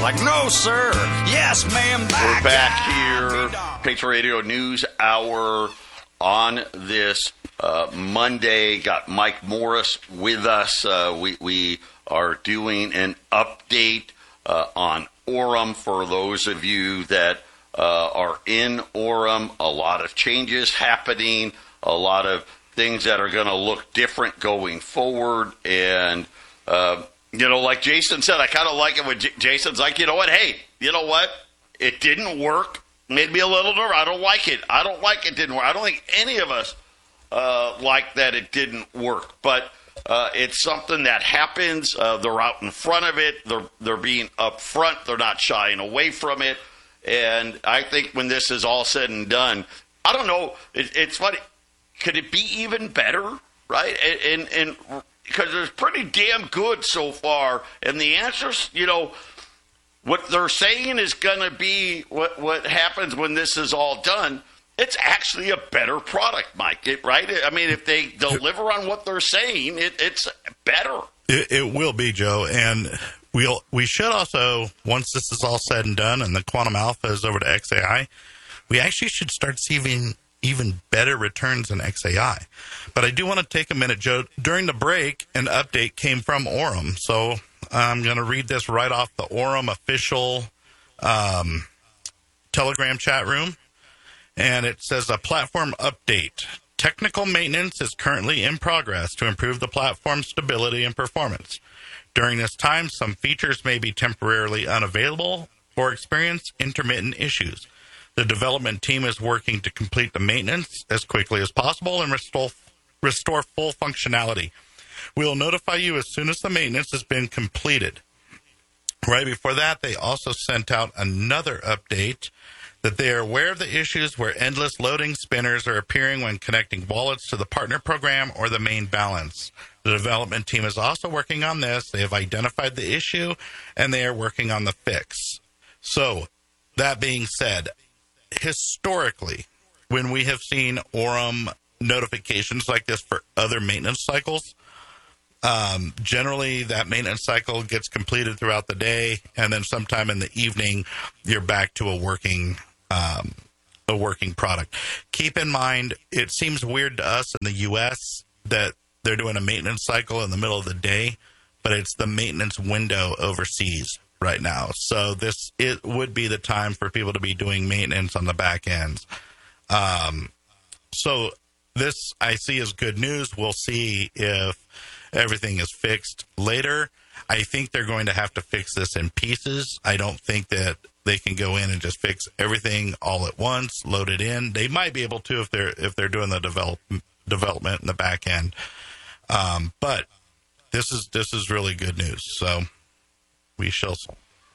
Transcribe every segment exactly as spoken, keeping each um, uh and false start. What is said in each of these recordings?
Like, no, sir. Yes, ma'am. Back. We're back here. Patriot Radio News Hour on this uh, Monday. Got Mike Morris with us. Uh, we, we are doing an update uh, on Orem for those of you that uh, are in Orem. A lot of changes happening. A lot of things that are going to look different going forward. And, uh, you know, like Jason said, I kind of like it when J- Jason's like, you know what? Hey, you know what? It didn't work. Made me a little nervous. I don't like it. I don't like it didn't work. I don't think any of us uh, like that it didn't work. But uh, it's something that happens. Uh, they're out in front of it. They're, they're being up front. They're not shying away from it. And I think when this is all said and done, I don't know. It, it's funny. Could it be even better, right? And and because it's pretty damn good so far. And the answers, you know, what they're saying is going to be what, what happens when this is all done. It's actually a better product, Mike, it, right? I mean, if they deliver on what they're saying, it, it's better. It, it will be, Joe. And we'll, we should also, once this is all said and done and the Quantum Alpha is over to X A I, we actually should start seeing even better returns in X A I. But I do want to take a minute, Joe. During the break, an update came from Orem. So I'm going to read this right off the Orem official um, Telegram chat room. And it says, a platform update. Technical maintenance is currently in progress to improve the platform's stability and performance. During this time, some features may be temporarily unavailable or experience intermittent issues. The development team is working to complete the maintenance as quickly as possible and restore, restore full functionality. We will notify you as soon as the maintenance has been completed. Right before that, they also sent out another update that they are aware of the issues where endless loading spinners are appearing when connecting wallets to the partner program or the main balance. The development team is also working on this. They have identified the issue, and they are working on the fix. So, that being said, historically, when we have seen Orem notifications like this for other maintenance cycles, um, generally that maintenance cycle gets completed throughout the day, and then sometime in the evening, you're back to a working um, a working product. Keep in mind, it seems weird to us in the U S that they're doing a maintenance cycle in the middle of the day, but it's the maintenance window overseas right now. So this it would be the time for people to be doing maintenance on the back ends. Um, so this I see as good news. We'll see if everything is fixed later. I think they're going to have to fix this in pieces. I don't think that they can go in and just fix everything all at once, load it in. They might be able to if they're if they're doing the develop, development in the back end. Um, but this is this is really good news. So we shall see.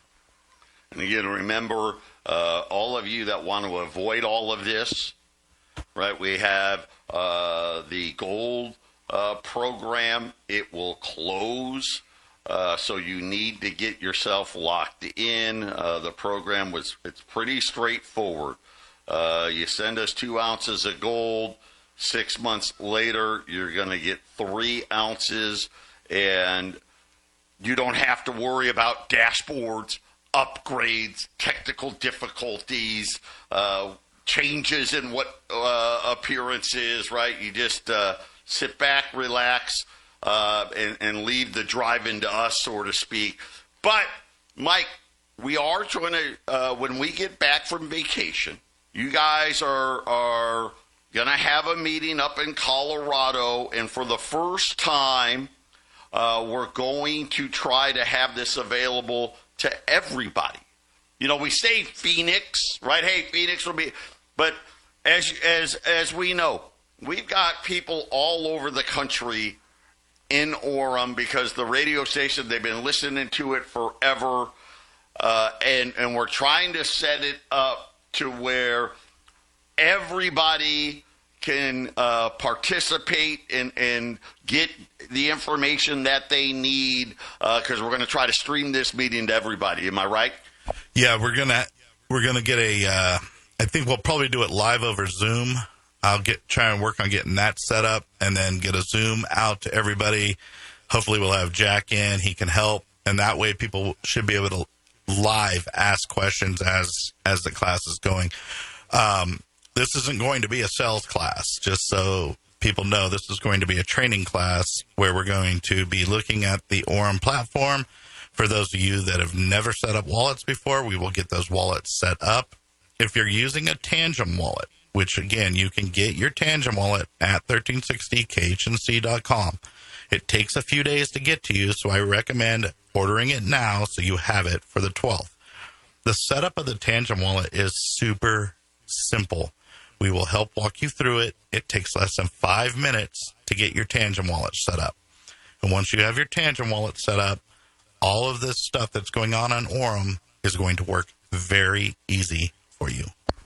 And again, remember, uh, all of you that want to avoid all of this, right? We have uh, the gold uh, program. It will close. Uh, so you need to get yourself locked in. Uh, the program was, it's pretty straightforward. Uh, you send us two ounces of gold. Six months later, you're going to get three ounces, and you don't have to worry about dashboards, upgrades, technical difficulties, uh, changes in what uh, appearance is, right? You just uh, sit back, relax, Uh, and, and leave the drive-in to us, so to speak. But, Mike, we are trying to, uh, when we get back from vacation, you guys are are going to have a meeting up in Colorado, and for the first time, uh, we're going to try to have this available to everybody. You know, we say Phoenix, right? Hey, Phoenix will be, but as as as we know, we've got people all over the country in Orem because the radio station, they've been listening to it forever, uh, and, and we're trying to set it up to where everybody can uh, participate and, and get the information that they need because uh, we're going to try to stream this meeting to everybody. Am I right? Yeah, we're gonna we're gonna get a. Uh, I think we'll probably do it live over Zoom. I'll get try and work on getting that set up and then get a Zoom out to everybody. Hopefully we'll have Jack in. He can help. And that way people should be able to live ask questions as as the class is going. Um, this isn't going to be a sales class, just so people know. This is going to be a training class where we're going to be looking at the Orem platform. For those of you that have never set up wallets before, we will get those wallets set up. If you're using a Tangem wallet, which again, you can get your Tangem wallet at thirteen sixty K H N C dot com. It takes a few days to get to you, so I recommend ordering it now so you have it for the twelfth. The setup of the Tangem wallet is super simple. We will help walk you through it. It takes less than five minutes to get your Tangem wallet set up. And once you have your Tangem wallet set up, all of this stuff that's going on on Orem is going to work very easy for you.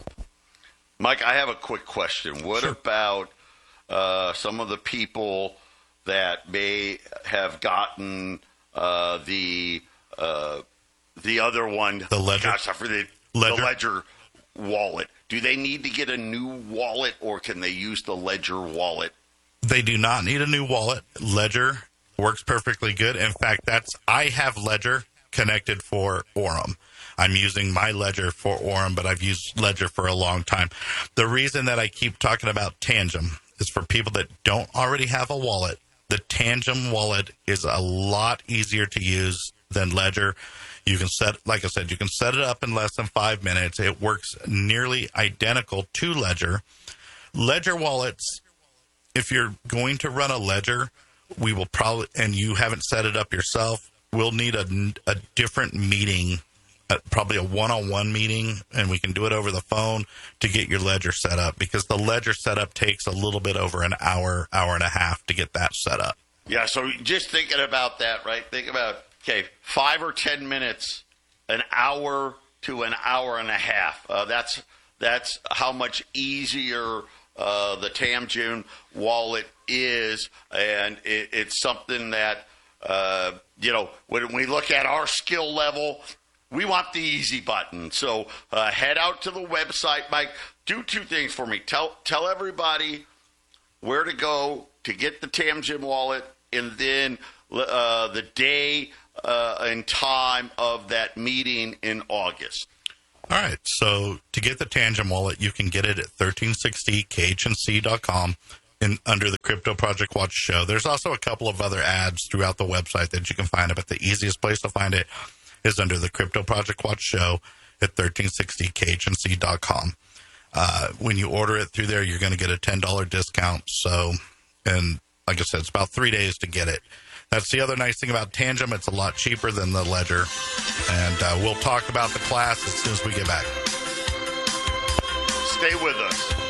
Mike, I have a quick question. What Sure. about uh, some of the people that may have gotten uh, the uh, the other one? The Ledger? Gosh, I forget. Ledger? The Ledger wallet. Do they need to get a new wallet, or can they use the Ledger wallet? They do not need a new wallet. Ledger works perfectly good. In fact, that's I have Ledger connected for Orem. I'm using my Ledger for Orem, but I've used Ledger for a long time. The reason that I keep talking about Tangem is for people that don't already have a wallet. The Tangem wallet is a lot easier to use than Ledger. You can set, like I said, you can set it up in less than five minutes. It works nearly identical to Ledger. Ledger wallets, if you're going to run a Ledger, we will probably, and you haven't set it up yourself, we'll need a, a different meeting, uh, probably a one-on-one meeting, and we can do it over the phone to get your Ledger set up, because the Ledger setup takes a little bit over an hour, hour and a half to get that set up. Yeah, so just thinking about that, right? Think about, okay, five or ten minutes, an hour to an hour and a half. Uh, that's that's how much easier uh, the Tangem wallet is, and it, it's something that, uh, you know, when we look at our skill level, we want the easy button. So uh, head out to the website, Mike. Do two things for me. Tell tell everybody where to go to get the Tangem wallet, and then uh, the day uh, and time of that meeting in August. All right, so to get the Tangem wallet, you can get it at thirteen sixty K H N C dot com in, under the Crypto Project Watch show. There's also a couple of other ads throughout the website that you can find it, but the easiest place to find it is under the Crypto Project Watch show at thirteen sixty K H N C dot com. Uh, when you order it through there, you're going to get a ten dollars discount. So, and like I said, it's about three days to get it. That's the other nice thing about Tangem. It's a lot cheaper than the Ledger. And uh, we'll talk about the class as soon as we get back. Stay with us.